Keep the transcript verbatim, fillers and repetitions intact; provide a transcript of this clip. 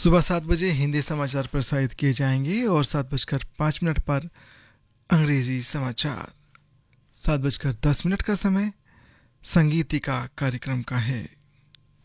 सुबह सात बजे हिंदी समाचार प्रसारित किए जाएंगे और सात बजकर पाँच मिनट पर अंग्रेजी समाचार। सात बजकर दस मिनट का समय संगीतिका कार्यक्रम का है।